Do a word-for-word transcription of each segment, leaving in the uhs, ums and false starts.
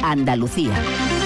Andalucía.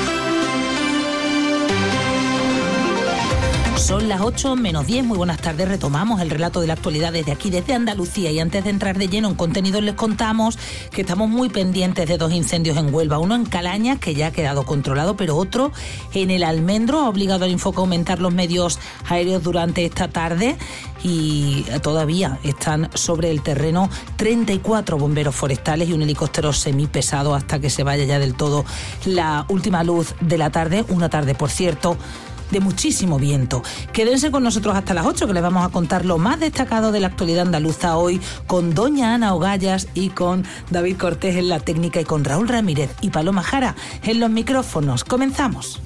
Son las ocho menos diez, muy buenas tardes. Retomamos el relato de la actualidad desde aquí, desde Andalucía. Y antes de entrar de lleno en contenidos, les contamos que estamos muy pendientes de dos incendios en Huelva. Uno en Calañas, que ya ha quedado controlado, pero otro en el Almendro. Ha obligado al Infoca a aumentar los medios aéreos durante esta tarde. Y todavía están sobre el terreno treinta y cuatro bomberos forestales y un helicóptero semipesado hasta que se vaya ya del todo la última luz de la tarde. Una tarde, por cierto, de muchísimo viento. Quédense con nosotros hasta las ocho, que les vamos a contar lo más destacado de la actualidad andaluza hoy con doña Ana Ogallas y con David Cortés en la técnica y con Raúl Ramírez y Paloma Jara en los micrófonos. Comenzamos.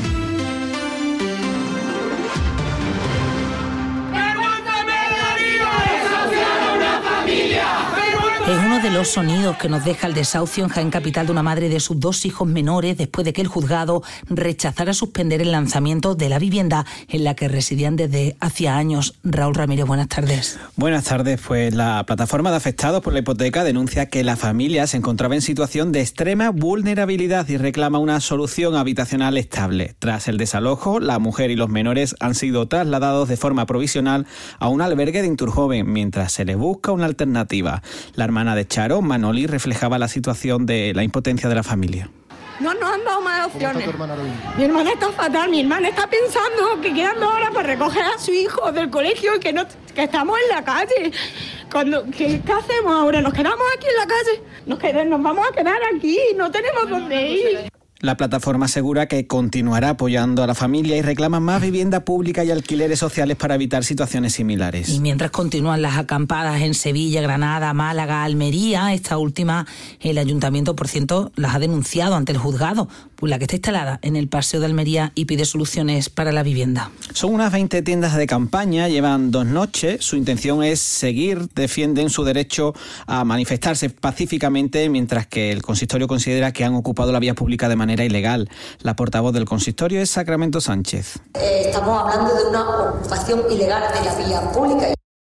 Es uno de los sonidos que nos deja el desahucio en Jaén Capital de una madre de sus dos hijos menores después de que el juzgado rechazara suspender el lanzamiento de la vivienda en la que residían desde hacía años. Raúl Ramírez, buenas tardes. Buenas tardes. Pues la plataforma de afectados por la hipoteca denuncia que la familia se encontraba en situación de extrema vulnerabilidad y reclama una solución habitacional estable. Tras el desalojo, la mujer y los menores han sido trasladados de forma provisional a un albergue de Inturjoven mientras se les busca una alternativa. La hermana de Charo, Manoli, reflejaba la situación de la impotencia de la familia. No nos han dado más opciones. Mi hermana está fatal, mi hermana está pensando que quedan dos horas para recoger a su hijo del colegio y que, no, que estamos en la calle. Cuando, ¿qué, ¿Qué hacemos ahora? ¿Nos quedamos aquí en la calle? Nos, quedamos, nos vamos a quedar aquí, no tenemos dónde ir. La plataforma asegura que continuará apoyando a la familia y reclama más vivienda pública y alquileres sociales para evitar situaciones similares. Y mientras continúan las acampadas en Sevilla, Granada, Málaga, Almería, esta última, el ayuntamiento, por cierto, las ha denunciado ante el juzgado, la que está instalada en el Paseo de Almería y pide soluciones para la vivienda. Son unas veinte tiendas de campaña, llevan dos noches. Su intención es seguir, defienden su derecho a manifestarse pacíficamente, mientras que el consistorio considera que han ocupado la vía pública de manera ilegal. La portavoz del consistorio es Sacramento Sánchez. Eh, estamos hablando de una ocupación ilegal de la vía pública.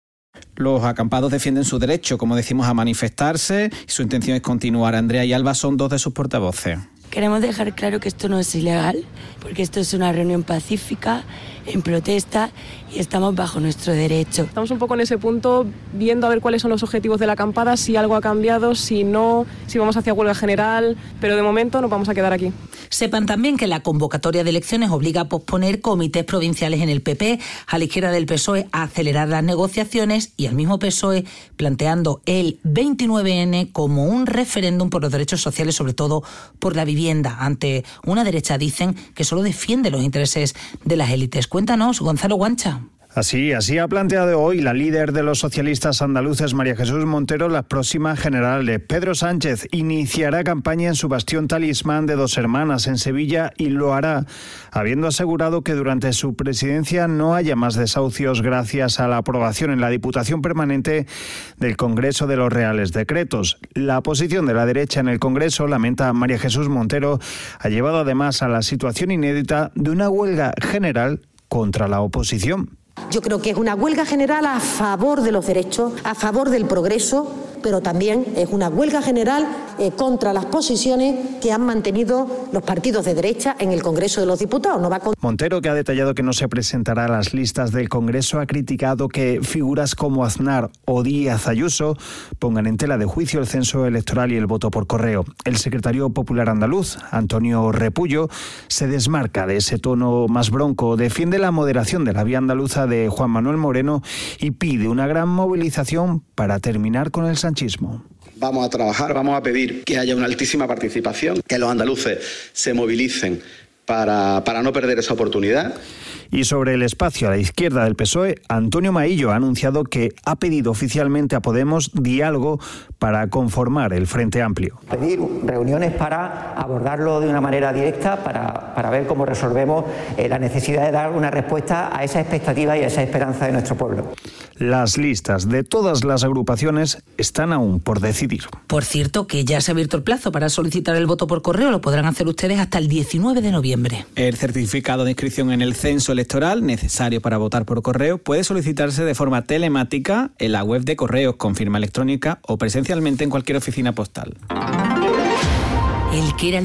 Los acampados defienden su derecho, como decimos, a manifestarse y su intención es continuar. Andrea y Alba son dos de sus portavoces. Queremos dejar claro que esto no es ilegal, porque esto es una reunión pacífica, en protesta, y estamos bajo nuestro derecho. Estamos un poco en ese punto, viendo a ver cuáles son los objetivos de la acampada, si algo ha cambiado, si no, si vamos hacia huelga general, pero de momento nos vamos a quedar aquí. Sepan también que la convocatoria de elecciones obliga a posponer comités provinciales en el P P, a la izquierda del P S O E a acelerar las negociaciones y al mismo P S O E planteando el veintinueve ene como un referéndum por los derechos sociales, sobre todo por la vivienda, ante una derecha, dicen, que solo defiende los intereses de las élites. Cuéntanos, Gonzalo Guancha. Así, así ha planteado hoy la líder de los socialistas andaluces, María Jesús Montero, las próximas generales. Pedro Sánchez iniciará campaña en su bastión talismán de Dos Hermanas, en Sevilla, y lo hará, habiendo asegurado que durante su presidencia no haya más desahucios gracias a la aprobación en la Diputación Permanente del Congreso de los Reales Decretos. La posición de la derecha en el Congreso, lamenta María Jesús Montero, ha llevado además a la situación inédita de una huelga general contra la oposición. Yo creo que es una huelga general a favor de los derechos, a favor del progreso, pero también es una huelga general eh, contra las posiciones que han mantenido los partidos de derecha en el Congreso de los Diputados. No va con... Montero, que ha detallado que no se presentará a las listas del Congreso, ha criticado que figuras como Aznar o Díaz Ayuso pongan en tela de juicio el censo electoral y el voto por correo. El secretario popular andaluz, Antonio Repullo, se desmarca de ese tono más bronco, defiende la moderación de la vía andaluza de Juan Manuel Moreno y pide una gran movilización para terminar con el sanchismo. Vamos a trabajar, vamos a pedir que haya una altísima participación, que los andaluces se movilicen para, para no perder esa oportunidad. Y sobre el espacio a la izquierda del P S O E, Antonio Maillo ha anunciado que ha pedido oficialmente a Podemos diálogo para conformar el Frente Amplio. Pedir reuniones para abordarlo de una manera directa, para, para ver cómo resolvemos eh, la necesidad de dar una respuesta a esa expectativa y a esa esperanza de nuestro pueblo. Las listas de todas las agrupaciones están aún por decidir. Por cierto, que ya se ha abierto el plazo para solicitar el voto por correo. Lo podrán hacer ustedes hasta el diecinueve de noviembre. El certificado de inscripción en el censo electoral necesario para votar por correo puede solicitarse de forma telemática en la web de Correos con firma electrónica o presencialmente en cualquier oficina postal. El que era el